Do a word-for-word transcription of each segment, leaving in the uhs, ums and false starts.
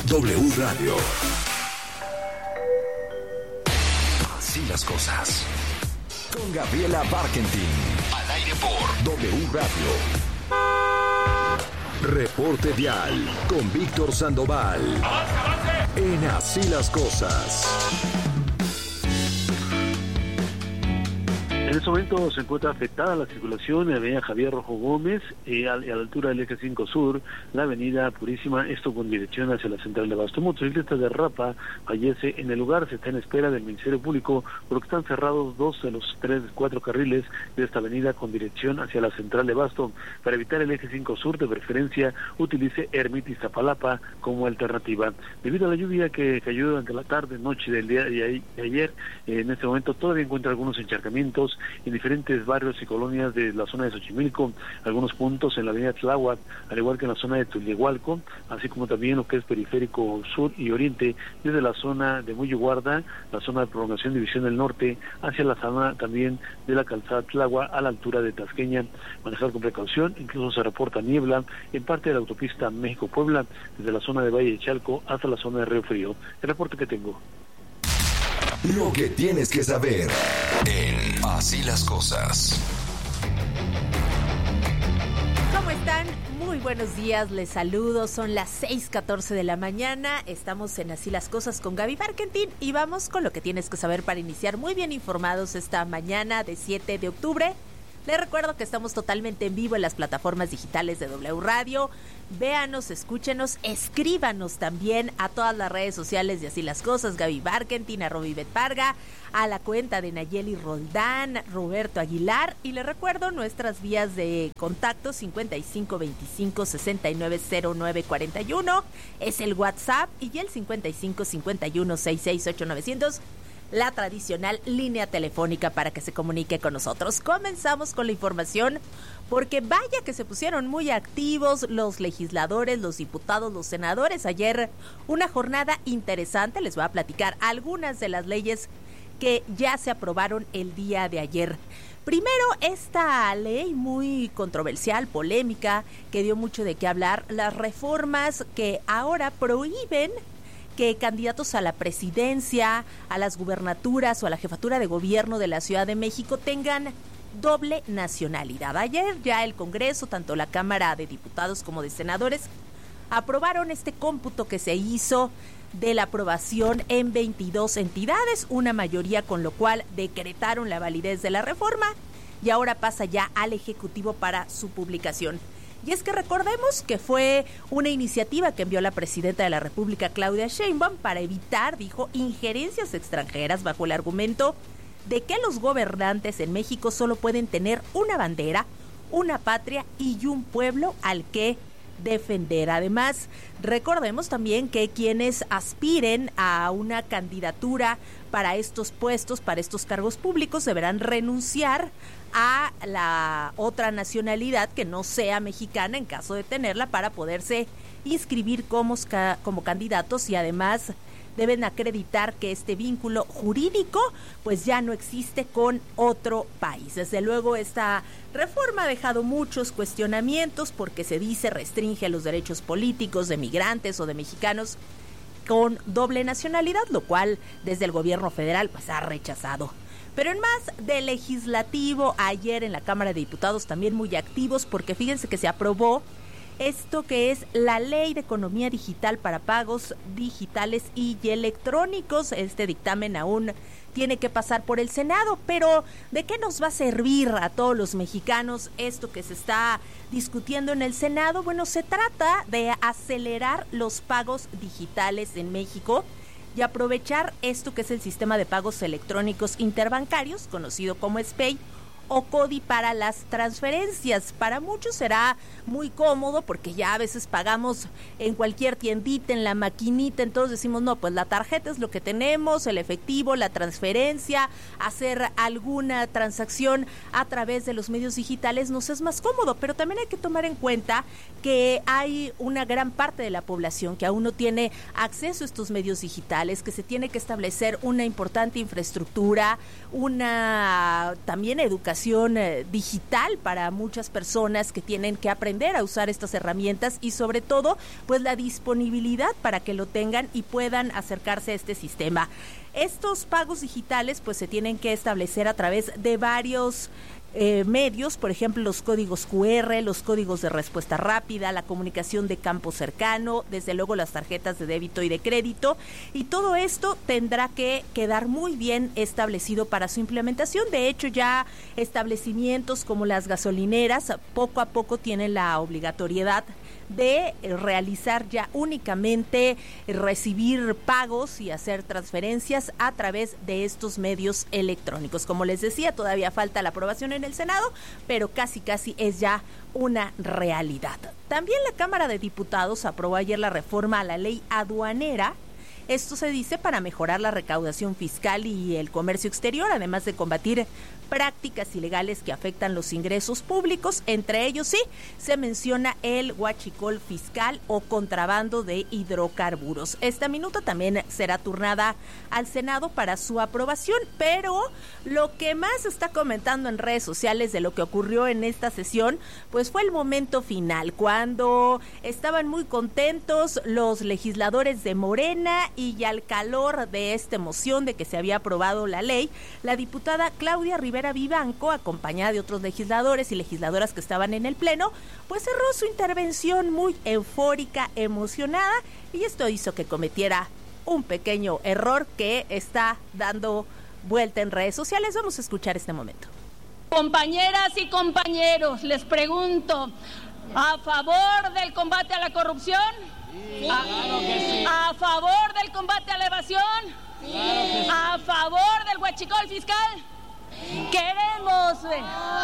W Radio. Así las cosas. Con Gabriela Barkentin. Al aire por W Radio. Reporte Vial con Víctor Sandoval. ¡Avance, avance! En Así las cosas. En este momento se encuentra afectada la circulación en la avenida Javier Rojo Gómez, eh, a, a la altura del eje cinco Sur, la avenida Purísima, esto con dirección hacia la central de Abasto. Un motociclista de Rapa fallece en el lugar, se está en espera del Ministerio Público, porque están cerrados dos de los tres, cuatro carriles de esta avenida con dirección hacia la central de Abasto. Para evitar el eje cinco Sur, de preferencia, utilice Ermita y Iztapalapa como alternativa. Debido a la lluvia que cayó durante la tarde, noche del día de ayer, eh, en este momento todavía encuentra algunos encharcamientos en diferentes barrios y colonias de la zona de Xochimilco, algunos puntos en la avenida Tláhuac, al igual que en la zona de Tulyehualco, así como también lo que es periférico sur y oriente, desde la zona de Muyo Guarda, la zona de prolongación División del Norte, hacia la zona también de la calzada Tláhuac, a la altura de Tasqueña. Manejar con precaución, incluso se reporta niebla en parte de la autopista México-Puebla, desde la zona de Valle de Chalco hasta la zona de Río Frío. El reporte que tengo. Lo que tienes que saber en Así las cosas. ¿Cómo están? Muy buenos días, les saludo, son las seis catorce de la mañana, estamos en Así las cosas con Gaby Barkentin y vamos con lo que tienes que saber para iniciar muy bien informados esta mañana de siete de octubre. Les recuerdo que estamos totalmente en vivo en las plataformas digitales de W Radio. Véanos, escúchenos, escríbanos también a todas las redes sociales de Así las Cosas, Gaby Barkentin, arroba Ivette Parga, a la cuenta de Nayeli Roldán, Roberto Aguilar, y les recuerdo nuestras vías de contacto cincuenta y cinco veinticinco sesenta y nueve cero nueve cuarenta y uno, es el WhatsApp, y el cincuenta y cinco cincuenta y uno sesenta y seis ocho novecientos, la tradicional línea telefónica para que se comunique con nosotros. Comenzamos con la información porque vaya que se pusieron muy activos los legisladores, los diputados, los senadores. Ayer una jornada interesante, les voy a platicar algunas de las leyes que ya se aprobaron el día de ayer. Primero, esta ley muy controversial, polémica, que dio mucho de qué hablar, las reformas que ahora prohíben que candidatos a la presidencia, a las gubernaturas o a la jefatura de gobierno de la Ciudad de México tengan doble nacionalidad. Ayer ya el Congreso, tanto la Cámara de Diputados como de Senadores, aprobaron este cómputo que se hizo de la aprobación en veintidós entidades, una mayoría con lo cual decretaron la validez de la reforma y ahora pasa ya al Ejecutivo para su publicación. Y es que recordemos que fue una iniciativa que envió la presidenta de la República, Claudia Sheinbaum, para evitar, dijo, injerencias extranjeras bajo el argumento de que los gobernantes en México solo pueden tener una bandera, una patria y un pueblo al que defender. Además, recordemos también que quienes aspiren a una candidatura para estos puestos, para estos cargos públicos, deberán renunciar a la otra nacionalidad que no sea mexicana en caso de tenerla para poderse inscribir como, como candidatos, y además deben acreditar que este vínculo jurídico pues ya no existe con otro país. Desde luego esta reforma ha dejado muchos cuestionamientos porque se dice restringe los derechos políticos de migrantes o de mexicanos con doble nacionalidad, lo cual desde el gobierno federal pues ha rechazado. Pero en más de legislativo, ayer en la Cámara de Diputados también muy activos, porque fíjense que se aprobó esto que es la Ley de Economía Digital para pagos digitales y electrónicos. Este dictamen aún tiene que pasar por el Senado, pero ¿de qué nos va a servir a todos los mexicanos esto que se está discutiendo en el Senado? Bueno, se trata de acelerar los pagos digitales en México y aprovechar esto que es el sistema de pagos electrónicos interbancarios, conocido como S P E I, o CODI para las transferencias. Para muchos será muy cómodo porque ya a veces pagamos en cualquier tiendita, en la maquinita, entonces decimos, no, pues la tarjeta es lo que tenemos, el efectivo, la transferencia, hacer alguna transacción a través de los medios digitales nos es más cómodo, pero también hay que tomar en cuenta que hay una gran parte de la población que aún no tiene acceso a estos medios digitales, que se tiene que establecer una importante infraestructura, una también educación educación eh, digital para muchas personas que tienen que aprender a usar estas herramientas y sobre todo pues la disponibilidad para que lo tengan y puedan acercarse a este sistema. Estos pagos digitales pues se tienen que establecer a través de varios Eh, medios, por ejemplo, los códigos cu erre, los códigos de respuesta rápida, la comunicación de campo cercano, desde luego las tarjetas de débito y de crédito, y todo esto tendrá que quedar muy bien establecido para su implementación. De hecho, ya establecimientos como las gasolineras poco a poco tienen la obligatoriedad de realizar ya únicamente recibir pagos y hacer transferencias a través de estos medios electrónicos. Como les decía, todavía falta la aprobación en el Senado, pero casi casi es ya una realidad. También la Cámara de Diputados aprobó ayer la reforma a la ley aduanera. Esto se dice para mejorar la recaudación fiscal y el comercio exterior, además de combatir prácticas ilegales que afectan los ingresos públicos. Entre ellos, sí, se menciona el huachicol fiscal o contrabando de hidrocarburos. Esta minuta también será turnada al Senado para su aprobación, pero lo que más se está comentando en redes sociales de lo que ocurrió en esta sesión, pues fue el momento final, cuando estaban muy contentos los legisladores de Morena y al calor de esta emoción de que se había aprobado la ley, la diputada Claudia Rivera Vivanco, acompañada de otros legisladores y legisladoras que estaban en el pleno, pues cerró su intervención muy eufórica, emocionada, y esto hizo que cometiera un pequeño error que está dando vuelta en redes sociales. Vamos a escuchar este momento. Compañeras y compañeros, les pregunto, ¿a favor del combate a la corrupción? Sí, a, claro que sí. ¿A favor del combate a la evasión? Sí. ¿A favor del huachicol fiscal? Queremos ver,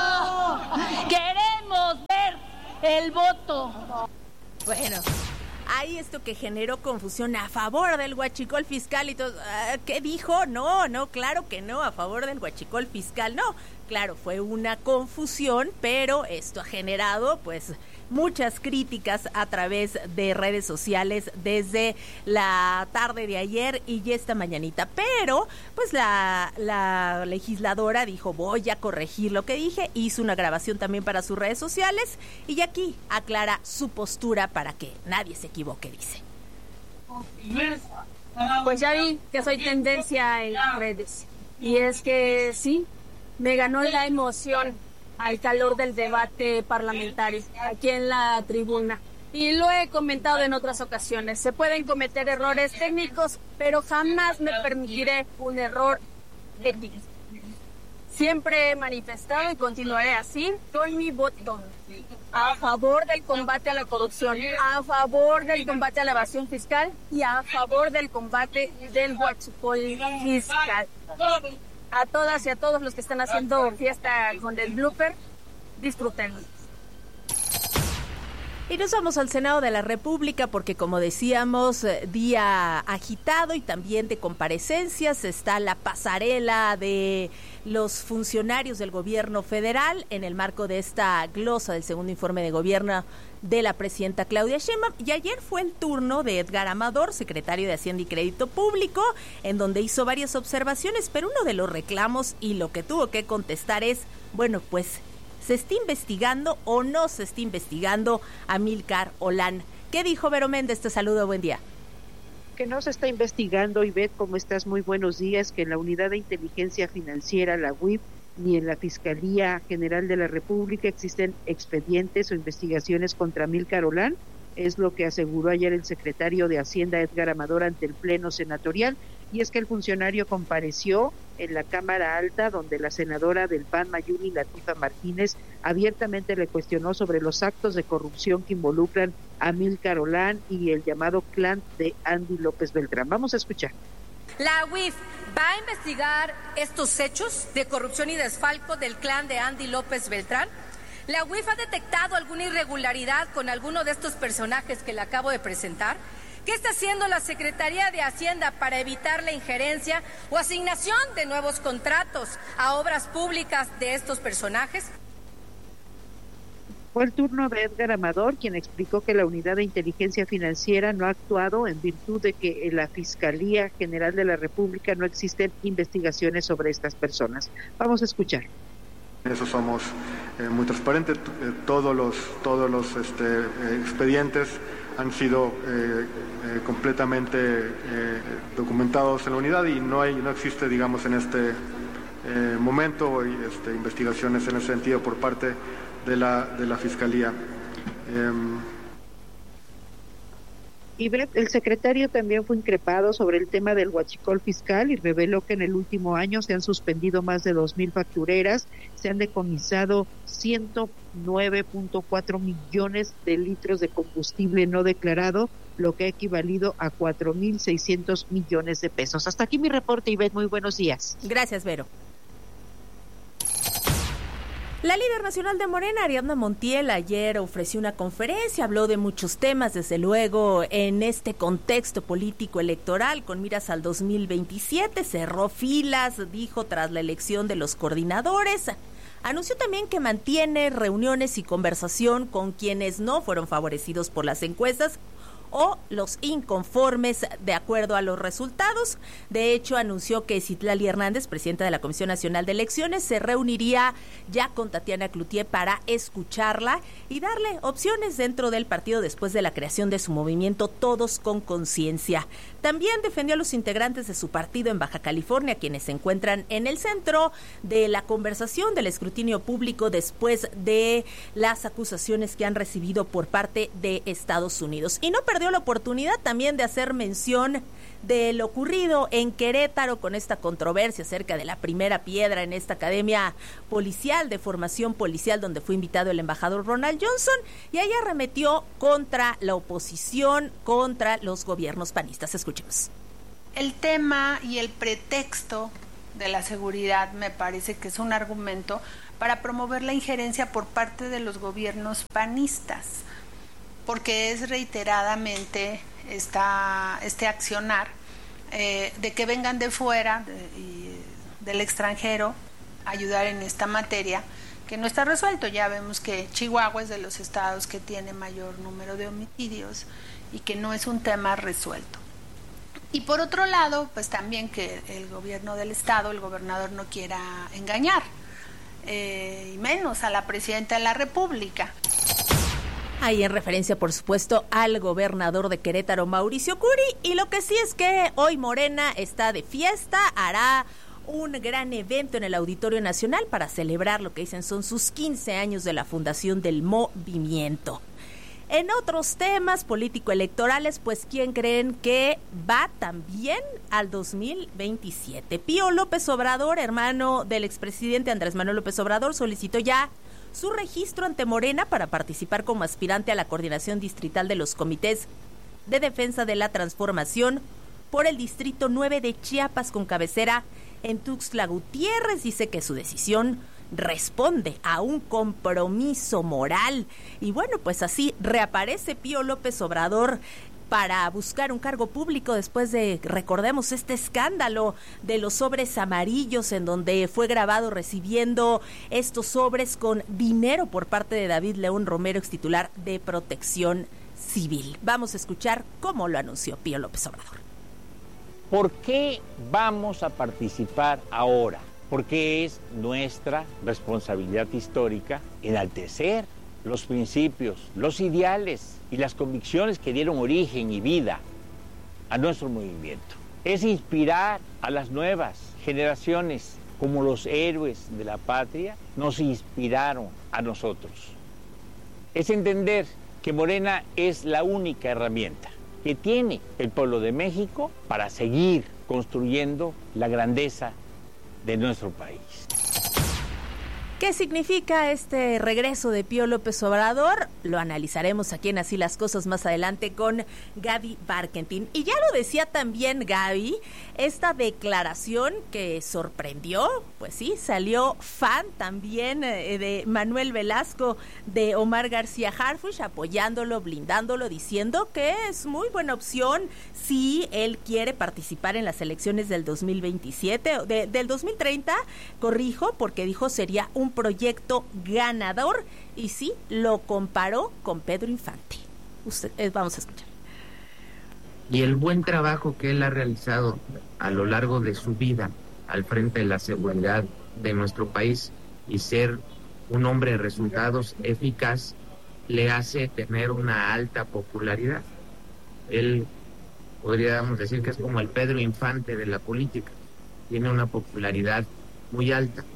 queremos ver el voto. Bueno, hay esto que generó confusión a favor del huachicol fiscal y todo. ¿Qué dijo? No, no, claro que no, a favor del huachicol fiscal, no. Claro, fue una confusión, pero esto ha generado, pues, muchas críticas a través de redes sociales desde la tarde de ayer y ya esta mañanita. Pero, pues, la, la legisladora dijo, voy a corregir lo que dije, hizo una grabación también para sus redes sociales y aquí aclara su postura para que nadie se equivoque, dice. Pues ya vi que soy tendencia en redes y es que sí, me ganó la emoción al calor del debate parlamentario aquí en la tribuna. Y lo he comentado en otras ocasiones, se pueden cometer errores técnicos, pero jamás me permitiré un error ético. Siempre he manifestado y continuaré así con mi voto a favor del combate a la corrupción, a favor del combate a la evasión fiscal y a favor del combate del huachicol fiscal. A todas y a todos los que están haciendo fiesta con el blooper, disfrútenlo. Y nos vamos al Senado de la República porque, como decíamos, día agitado y también de comparecencias. Está la pasarela de los funcionarios del gobierno federal en el marco de esta glosa del segundo informe de gobierno de la presidenta Claudia Sheinbaum. Y ayer fue el turno de Edgar Amador, secretario de Hacienda y Crédito Público, en donde hizo varias observaciones, pero uno de los reclamos y lo que tuvo que contestar es, bueno, pues, ¿se está investigando o no se está investigando a Amílcar Olán? ¿Qué dijo Vero Méndez? Te saludo, buen día. Que no se está investigando, Ivette, ¿cómo estás? Muy buenos días. Que en la Unidad de Inteligencia Financiera, la U I F, ni en la Fiscalía General de la República existen expedientes o investigaciones contra Amílcar Olán. Es lo que aseguró ayer el secretario de Hacienda, Edgar Amador, ante el Pleno Senatorial. Y es que el funcionario compareció en la Cámara Alta, donde la senadora del P A N, Mayuli Latifa Martínez, abiertamente le cuestionó sobre los actos de corrupción que involucran a Amílcar Olán y el llamado clan de Andy López Beltrán. Vamos a escuchar. La U I F va a investigar estos hechos de corrupción y desfalco del clan de Andy López Beltrán. La U I F ha detectado alguna irregularidad con alguno de estos personajes que le acabo de presentar. ¿Qué está haciendo la Secretaría de Hacienda para evitar la injerencia o asignación de nuevos contratos a obras públicas de estos personajes? Fue el turno de Edgar Amador, quien explicó que la Unidad de Inteligencia Financiera no ha actuado en virtud de que en la Fiscalía General de la República no existen investigaciones sobre estas personas. Vamos a escuchar. En eso somos eh, muy transparentes. Eh, todos los, todos los este, eh, expedientes han sido eh, eh, completamente eh, documentados en la unidad y no hay, no existe, digamos, en este eh, momento este, investigaciones en ese sentido por parte de la, de la Fiscalía. Eh, Y el secretario también fue increpado sobre el tema del huachicol fiscal y reveló que en el último año se han suspendido más de dos mil factureras, se han decomisado ciento nueve punto cuatro millones de litros de combustible no declarado, lo que ha equivalido a cuatro mil seiscientos millones de pesos. Hasta aquí mi reporte, Ivette, muy buenos días. Gracias, Vero. La líder nacional de Morena, Ariadna Montiel, ayer ofreció una conferencia, habló de muchos temas, desde luego, en este contexto político electoral con miras al dos mil veintisiete, cerró filas, dijo, tras la elección de los coordinadores. Anunció también que mantiene reuniones y conversación con quienes no fueron favorecidos por las encuestas o los inconformes de acuerdo a los resultados. De hecho, anunció que Citlali Hernández, presidenta de la Comisión Nacional de Elecciones, se reuniría ya con Tatiana Cloutier para escucharla y darle opciones dentro del partido después de la creación de su movimiento Todos con Conciencia. También defendió a los integrantes de su partido en Baja California, quienes se encuentran en el centro de la conversación del escrutinio público después de las acusaciones que han recibido por parte de Estados Unidos. Y no perdió la oportunidad también de hacer mención de lo ocurrido en Querétaro con esta controversia acerca de la primera piedra en esta academia policial, de formación policial, donde fue invitado el embajador Ronald Johnson, y ahí arremetió contra la oposición, contra los gobiernos panistas. Escuchemos. El tema y el pretexto de la seguridad me parece que es un argumento para promover la injerencia por parte de los gobiernos panistas, porque es reiteradamente esta, este accionar eh, de que vengan de fuera de, y del extranjero a ayudar en esta materia que no está resuelto. Ya vemos que Chihuahua es de los estados que tiene mayor número de homicidios y que no es un tema resuelto. Y por otro lado, pues también que el gobierno del estado, el gobernador, no quiera engañar, eh, y menos a la presidenta de la República. Ahí en referencia, por supuesto, al gobernador de Querétaro, Mauricio Curi. Y lo que sí es que hoy Morena está de fiesta, hará un gran evento en el Auditorio Nacional para celebrar lo que dicen son sus quince años de la fundación del movimiento. En otros temas político-electorales, pues, ¿quién creen que va también al dos mil veintisiete? Pío López Obrador, hermano del expresidente Andrés Manuel López Obrador, solicitó ya su registro ante Morena para participar como aspirante a la coordinación distrital de los comités de defensa de la transformación por el distrito nueve de Chiapas, con cabecera en Tuxtla Gutiérrez. Dice que su decisión responde a un compromiso moral. Y bueno, pues así reaparece Pío López Obrador para buscar un cargo público después de, recordemos, este escándalo de los sobres amarillos, en donde fue grabado recibiendo estos sobres con dinero por parte de David León Romero, ex titular de Protección Civil. Vamos a escuchar cómo lo anunció Pío López Obrador. ¿Por qué vamos a participar ahora? Porque es nuestra responsabilidad histórica enaltecer los principios, los ideales y las convicciones que dieron origen y vida a nuestro movimiento. Es inspirar a las nuevas generaciones como los héroes de la patria nos inspiraron a nosotros. Es entender que Morena es la única herramienta que tiene el pueblo de México para seguir construyendo la grandeza de nuestro país. ¿Qué significa este regreso de Pío López Obrador? Lo analizaremos aquí en Así las Cosas más adelante con Gaby Barkentin. Y ya lo decía también Gaby, esta declaración que sorprendió, pues sí, salió fan también eh, de Manuel Velasco, de Omar García Harfuch, apoyándolo, blindándolo, diciendo que es muy buena opción si él quiere participar en las elecciones del dos mil veintisiete, de, del dos mil treinta, corrijo, porque dijo sería un proyecto ganador, y sí, lo comparó con Pedro Infante. Usted, eh, vamos a escuchar. Y el buen trabajo que él ha realizado a lo largo de su vida al frente de la seguridad de nuestro país y ser un hombre de resultados eficaz le hace tener una alta popularidad. Él, podríamos decir que es como el Pedro Infante de la política, tiene una popularidad muy alta.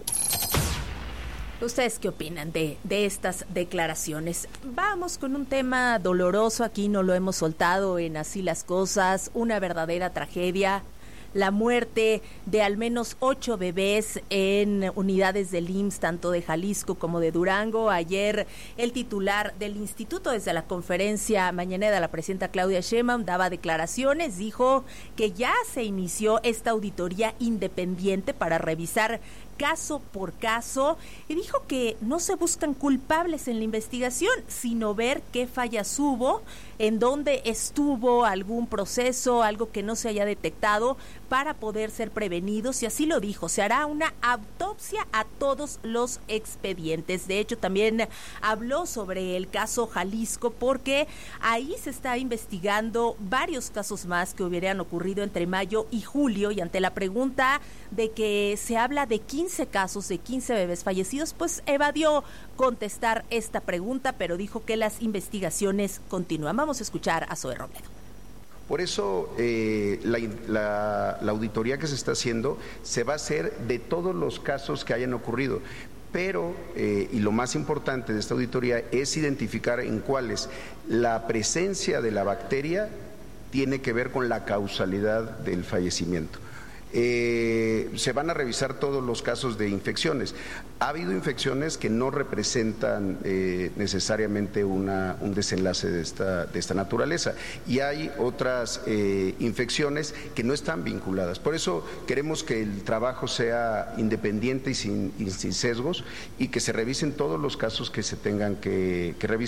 ¿Ustedes qué opinan de, de estas declaraciones? Vamos con un tema doloroso, aquí no lo hemos soltado en Así las Cosas, una verdadera tragedia. La muerte de al menos ocho bebés en unidades del I M S S, tanto de Jalisco como de Durango. Ayer el titular del instituto, desde la conferencia mañanera, la presidenta Claudia Sheinbaum, daba declaraciones, dijo que ya se inició esta auditoría independiente para revisar caso por caso, y dijo que no se buscan culpables en la investigación, sino ver qué fallas hubo, en dónde estuvo algún proceso, algo que no se haya detectado, para poder ser prevenidos, y así lo dijo, se hará una autopsia a todos los expedientes. De hecho, también habló sobre el caso Jalisco, porque ahí se está investigando varios casos más que hubieran ocurrido entre mayo y julio, y ante la pregunta de que se habla de quince casos, de quince bebés fallecidos, pues evadió contestar esta pregunta, pero dijo que las investigaciones continúan. Vamos a escuchar a Zoe Robledo. Por eso eh, la, la, la auditoría que se está haciendo se va a hacer de todos los casos que hayan ocurrido. Pero, eh, y lo más importante de esta auditoría es identificar en cuáles la presencia de la bacteria tiene que ver con la causalidad del fallecimiento. Eh, se van a revisar todos los casos de infecciones. Ha habido infecciones que no representan eh, necesariamente una, un desenlace de esta, de esta naturaleza, y hay otras eh, infecciones que no están vinculadas. Por eso queremos que el trabajo sea independiente y sin, y sin sesgos, y que se revisen todos los casos que se tengan que, que revisar.